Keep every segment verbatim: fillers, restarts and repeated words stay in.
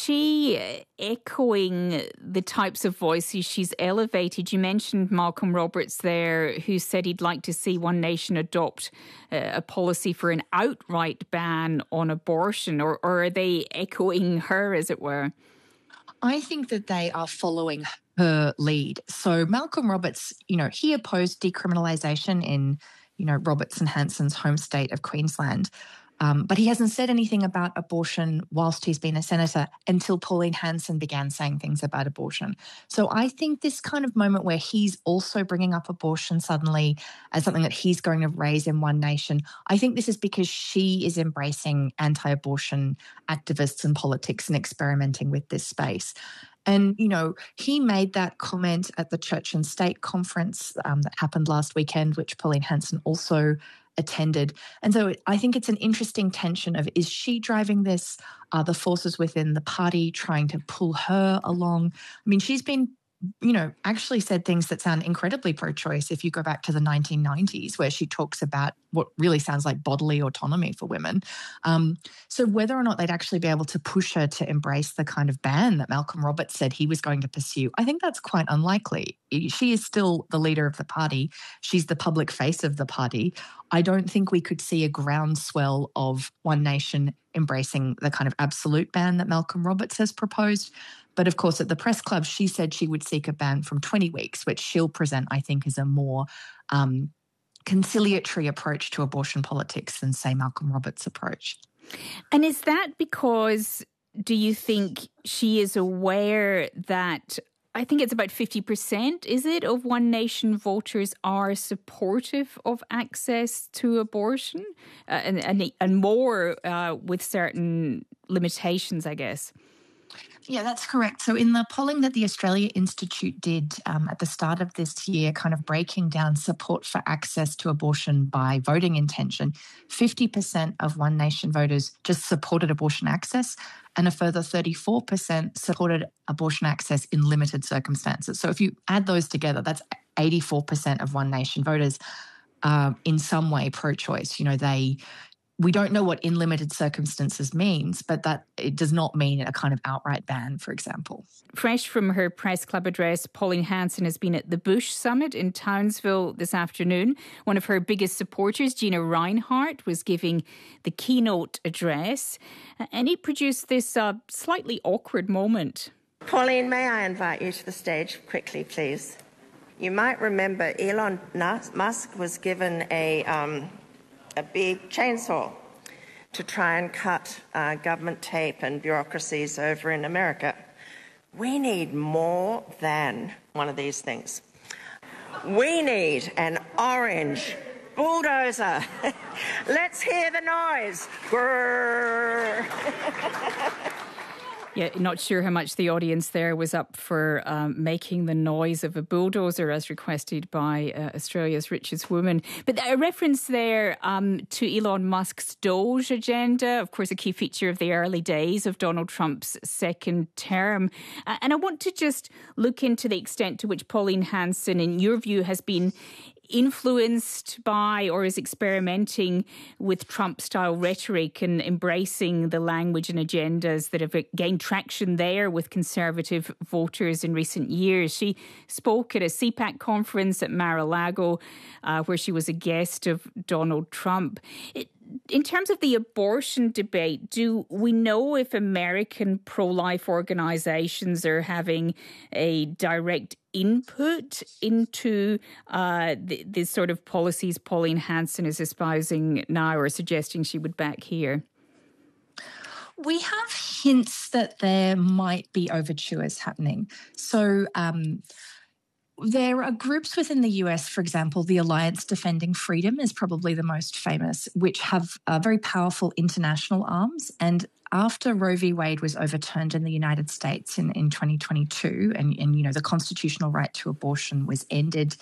she echoing the types of voices she's elevated? You mentioned Malcolm Roberts there, who said he'd like to see One Nation adopt uh, a policy for an outright ban on abortion, or, or are they echoing her, as it were? I think that they are following her lead. So Malcolm Roberts, you know, he opposed decriminalisation in, you know, Roberts and Hanson's home state of Queensland. Um, but he hasn't said anything about abortion whilst he's been a senator until Pauline Hanson began saying things about abortion. So I think this kind of moment where he's also bringing up abortion suddenly as something that he's going to raise in One Nation, I think this is because she is embracing anti-abortion activists and politics and experimenting with this space. And, you know, he made that comment at the Church and State conference um, that happened last weekend, which Pauline Hanson also attended. And so I think it's an interesting tension of, is she driving this? Are the forces within the party trying to pull her along? I mean, she's been, you know, actually said things that sound incredibly pro-choice if you go back to the nineteen nineties, where she talks about what really sounds like bodily autonomy for women. Um, so whether or not they'd actually be able to push her to embrace the kind of ban that Malcolm Roberts said he was going to pursue, I think that's quite unlikely. She is still the leader of the party. She's the public face of the party. I don't think we could see a groundswell of One Nation embracing the kind of absolute ban that Malcolm Roberts has proposed. But of course, at the press club, she said she would seek a ban from twenty weeks, which she'll present, I think, as a more um, conciliatory approach to abortion politics than, say, Malcolm Roberts' approach. And is that because, do you think she is aware that, I think it's about fifty percent, is it, of One Nation voters are supportive of access to abortion uh, and, and, and more uh, with certain limitations, I guess? Yeah, that's correct. So in the polling that the Australia Institute did um, at the start of this year, kind of breaking down support for access to abortion by voting intention, fifty percent of One Nation voters just supported abortion access, and a further thirty-four percent supported abortion access in limited circumstances. So if you add those together, that's eighty-four percent of One Nation voters uh, in some way pro-choice. You know, they... We don't know what in limited circumstances means, but that it does not mean a kind of outright ban, for example. Fresh from her press club address, Pauline Hanson has been at the Bush Summit in Townsville this afternoon. One of her biggest supporters, Gina Rinehart, was giving the keynote address, and it produced this uh, slightly awkward moment. Pauline, may I invite you to the stage quickly, please? You might remember Elon Musk was given a... Um, a big chainsaw to try and cut uh, government tape and bureaucracies over in America. We need more than one of these things. We need an orange bulldozer. Let's hear the noise. Grrr. Yeah, not sure how much the audience there was up for um, making the noise of a bulldozer as requested by uh, Australia's richest woman. But a reference there um, to Elon Musk's Doge agenda, of course, a key feature of the early days of Donald Trump's second term. Uh, and I want to just look into the extent to which Pauline Hanson, in your view, has been influenced by or is experimenting with Trump-style rhetoric and embracing the language and agendas that have gained traction there with conservative voters in recent years. She spoke at a C PAC conference at Mar-a-Lago uh, where she was a guest of Donald Trump. It, in terms of the abortion debate, do we know if American pro-life organisations are having a direct input into uh, the, the sort of policies Pauline Hanson is espousing now or suggesting she would back here? We have hints that there might be overtures happening. So um, there are groups within the U S, for example, the Alliance Defending Freedom is probably the most famous, which have uh, very powerful international arms. And after Roe v. Wade was overturned in the United States in, in twenty twenty-two and, and, you know, the constitutional right to abortion was ended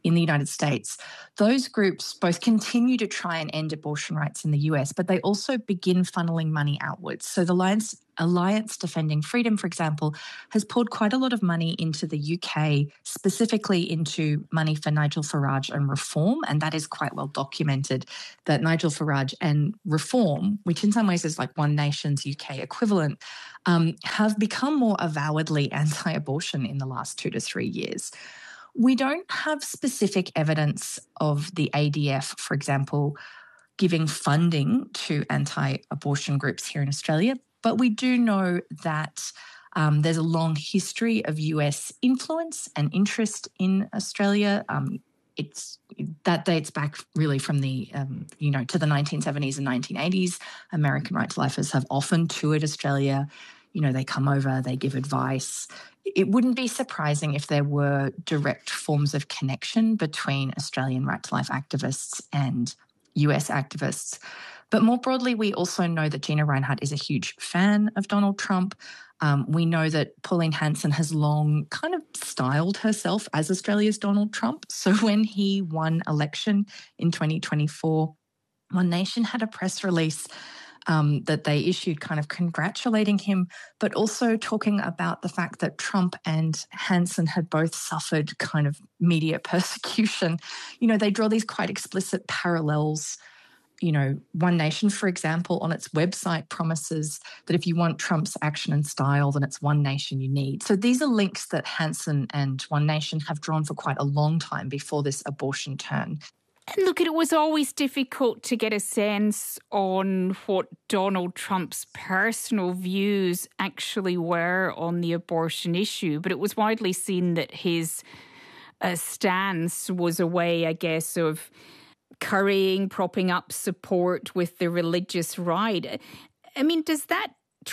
in the United States, those groups both continue to try and end abortion rights in the U S, but they also begin funneling money outwards. So the Alliance, Alliance Defending Freedom, for example, has poured quite a lot of money into the U K, specifically into money for Nigel Farage and Reform, and that is quite well documented that Nigel Farage and Reform, which in some ways is like One Nation's U K equivalent, um, have become more avowedly anti-abortion in the last two to three years. We don't have specific evidence of the A D F, for example, giving funding to anti-abortion groups here in Australia, but we do know that um, there's a long history of U S influence and interest in Australia. Um, it's that dates back really from the, um, you know, to the nineteen seventies and nineteen eighties. American Right to Lifers have often toured Australia. You know, they come over, they give advice. It wouldn't be surprising if there were direct forms of connection between Australian Right to Life activists and U S activists. But more broadly, we also know that Gina Rinehart is a huge fan of Donald Trump. Um, we know that Pauline Hanson has long kind of styled herself as Australia's Donald Trump. So when he won election in twenty twenty-four, One Nation had a press release Um, that they issued kind of congratulating him, but also talking about the fact that Trump and Hanson had both suffered kind of media persecution. You know, they draw these quite explicit parallels. You know, One Nation, for example, on its website promises that if you want Trump's action and style, then it's One Nation you need. So these are links that Hanson and One Nation have drawn for quite a long time before this abortion turn. And look, it was always difficult to get a sense on what Donald Trump's personal views actually were on the abortion issue, but it was widely seen that his uh, stance was a way, I guess, of currying, propping up support with the religious right. I mean, does that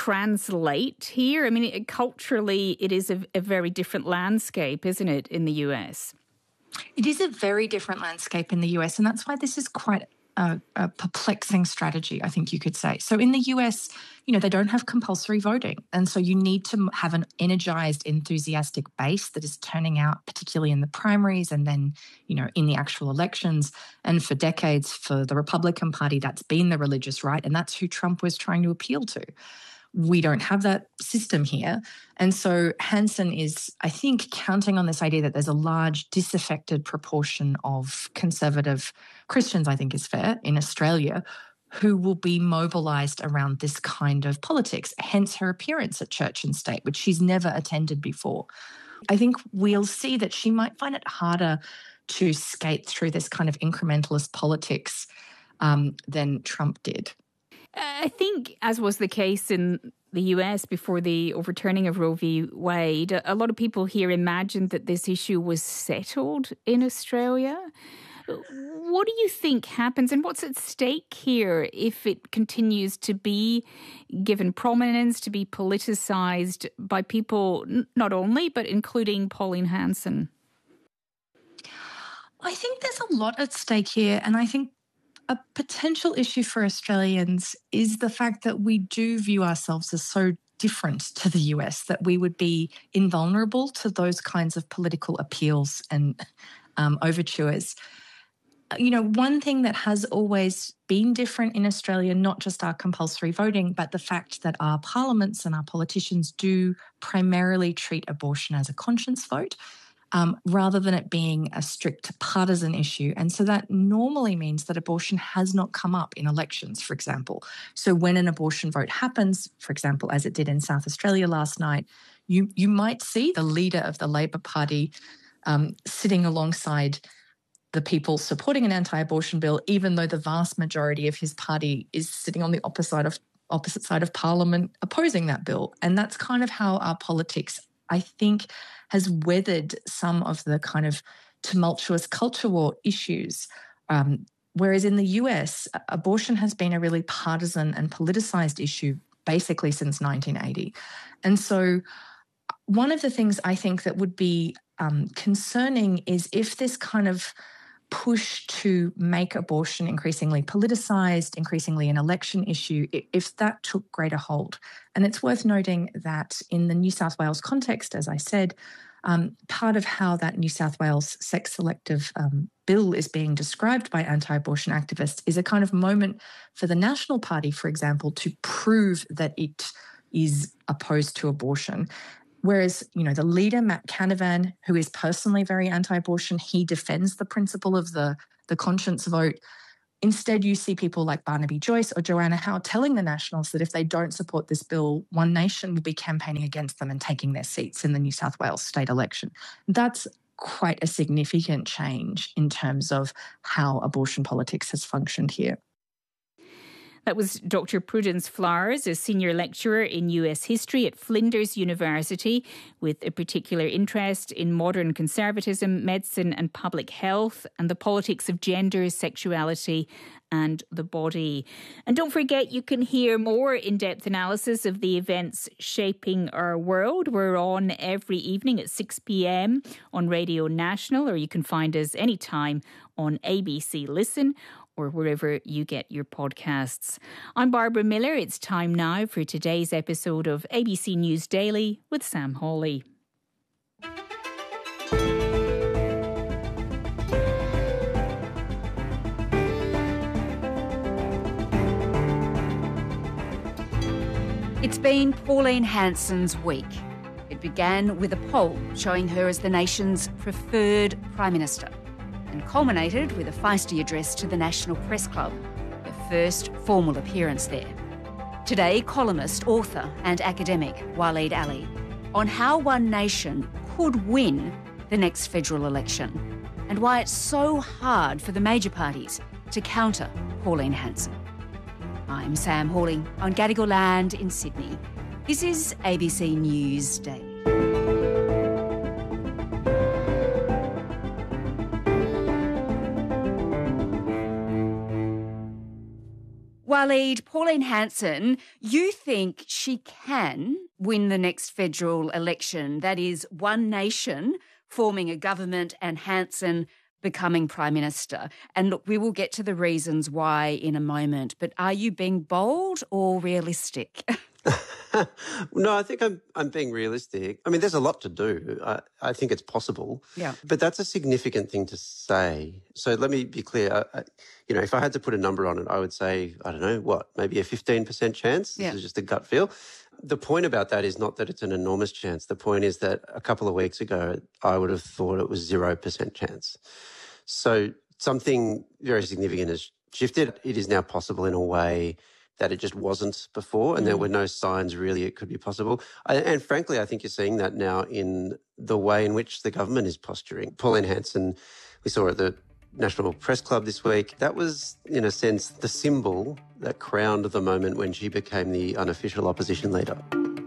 translate here? I mean, it, culturally, it is a, a very different landscape, isn't it, in the U S? It is a very different landscape in the U S, and that's why this is quite a, a perplexing strategy, I think you could say. So in the U S, you know, they don't have compulsory voting, and so you need to have an energized, enthusiastic base that is turning out, particularly in the primaries and then, you know, in the actual elections. And for decades, for the Republican Party, that's been the religious right, and that's who Trump was trying to appeal to. We don't have that system here. And so Hanson is, I think, counting on this idea that there's a large disaffected proportion of conservative Christians, I think is fair, in Australia, who will be mobilised around this kind of politics, hence her appearance at Church and State, which she's never attended before. I think we'll see that she might find it harder to skate through this kind of incrementalist politics um, than Trump did. I think, as was the case in the U S before the overturning of Roe v. Wade, a lot of people here imagined that this issue was settled in Australia. What do you think happens, and what's at stake here if it continues to be given prominence, to be politicised by people not only, but including Pauline Hanson? I think there's a lot at stake here, and I think a potential issue for Australians is the fact that we do view ourselves as so different to the U S that we would be invulnerable to those kinds of political appeals and um, overtures. You know, one thing that has always been different in Australia, not just our compulsory voting, but the fact that our parliaments and our politicians do primarily treat abortion as a conscience vote, Um, rather than it being a strict partisan issue. And so that normally means that abortion has not come up in elections, for example. So when an abortion vote happens, for example, as it did in South Australia last night, you, you might see the leader of the Labor Party um, sitting alongside the people supporting an anti-abortion bill, even though the vast majority of his party is sitting on the opposite side of, opposite side of Parliament opposing that bill. And that's kind of how our politics, I think, has weathered some of the kind of tumultuous culture war issues. Um, whereas in the U S, abortion has been a really partisan and politicised issue basically since nineteen eighty. And so one of the things I think that would be um, concerning is if this kind of push to make abortion increasingly politicised, increasingly an election issue, if that took greater hold. And it's worth noting that in the New South Wales context, as I said, Um, part of how that New South Wales sex selective um, bill is being described by anti-abortion activists is a kind of moment for the National Party, for example, to prove that it is opposed to abortion. Whereas, you know, the leader, Matt Canavan, who is personally very anti-abortion, he defends the principle of the, the conscience vote. Instead, you see people like Barnaby Joyce or Joanna Howe telling the Nationals that if they don't support this bill, One Nation will be campaigning against them and taking their seats in the New South Wales state election. That's quite a significant change in terms of how abortion politics has functioned here. That was Doctor Prudence Flowers, a senior lecturer in U S history at Flinders University with a particular interest in modern conservatism, medicine and public health and the politics of gender, sexuality and the body. And don't forget, you can hear more in-depth analysis of the events shaping our world. We're on every evening at six p.m. on Radio National, or you can find us anytime on A B C Listen or wherever you get your podcasts. I'm Barbara Miller. It's time now for today's episode of A B C News Daily with Sam Hawley. It's been Pauline Hanson's week. It began with a poll showing her as the nation's preferred Prime Minister, and culminated with a feisty address to the National Press Club, her first formal appearance there. Today, columnist, author and academic Waleed Aly on how One Nation could win the next federal election and why it's so hard for the major parties to counter Pauline Hanson. I'm Sam Hawley on Gadigal land in Sydney. This is A B C News Daily. Waleed, Pauline Hanson, you think she can win the next federal election? That is, One Nation forming a government and Hanson becoming Prime Minister. And look, we will get to the reasons why in a moment, but are you being bold or realistic? No, I think I'm I'm being realistic. I mean, there's a lot to do. I, I think it's possible. Yeah. But that's a significant thing to say. So let me be clear. I, I, you know, if I had to put a number on it, I would say, I don't know, what, maybe a fifteen percent chance? This yeah. is just a gut feel. The point about that is not that it's an enormous chance. The point is that a couple of weeks ago, I would have thought it was zero percent chance. So something very significant has shifted. It is now possible in a way that it just wasn't before, and mm. there were no signs really it could be possible. I, and frankly, I think you're seeing that now in the way in which the government is posturing. Pauline Hanson, we saw at the National Press Club this week, that was, in a sense, the symbol that crowned the moment when she became the unofficial opposition leader.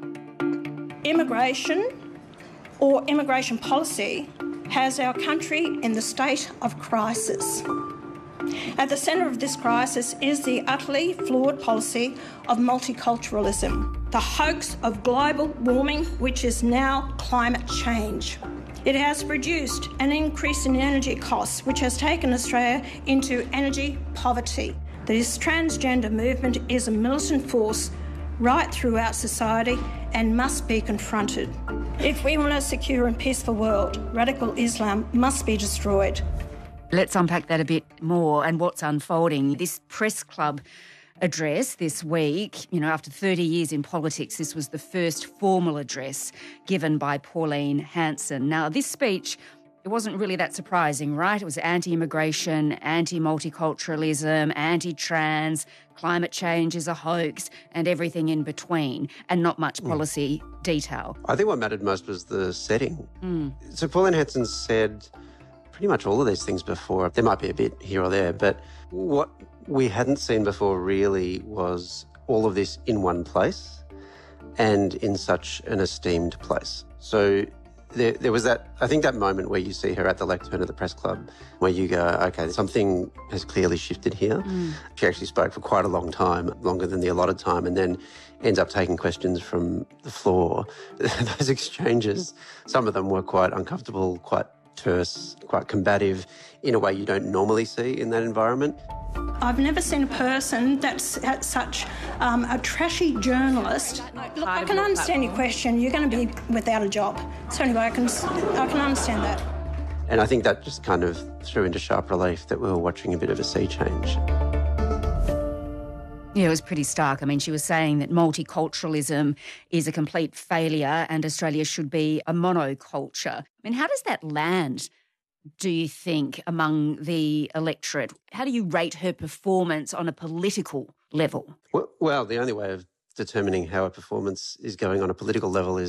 Immigration or immigration policy has our country in the state of crisis. At the centre of this crisis is the utterly flawed policy of multiculturalism, the hoax of global warming, which is now climate change. It has produced an increase in energy costs, which has taken Australia into energy poverty. This transgender movement is a militant force right throughout society and must be confronted. If we want a secure and peaceful world, radical Islam must be destroyed. Let's unpack that a bit more and what's unfolding. This press club address this week, you know, after thirty years in politics, this was the first formal address given by Pauline Hanson. Now, this speech, it wasn't really that surprising, right? It was anti-immigration, anti-multiculturalism, anti-trans, climate change is a hoax, and everything in between, and not much policy mm. detail. I think what mattered most was the setting. Mm. So Pauline Hanson said pretty much all of these things before. There might be a bit here or there, but what we hadn't seen before really was all of this in one place and in such an esteemed place. So there, there was that, I think that moment where you see her at the lectern of the press club where you go, okay, something has clearly shifted here. Mm. She actually spoke for quite a long time, longer than the allotted time, and then ends up taking questions from the floor. Those exchanges, some of them were quite uncomfortable, quite terse, quite combative in a way you don't normally see in that environment. I've never seen a person that's at such um, a trashy journalist. Look, I can understand your question. You're going to be without a job. So anyway, I can, I can understand that. And I think that just kind of threw into sharp relief that we were watching a bit of a sea change. Yeah, it was pretty stark. I mean, she was saying that multiculturalism is a complete failure and Australia should be a monoculture. I mean, how does that land, do you think, among the electorate? How do you rate her performance on a political level? Well, well the only way of determining how a performance is going on a political level is